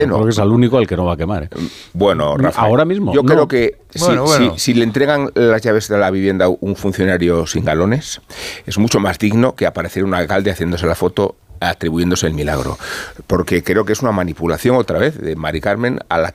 Creo que es al único al que no va a quemar. Bueno, Rafael, ahora mismo. Yo creo que Bueno. si le entregan las llaves de la vivienda a un funcionario sin galones, es mucho más digno que aparecer un alcalde haciéndose la foto atribuyéndose el milagro. Porque creo que es una manipulación otra vez de Mari Carmen a la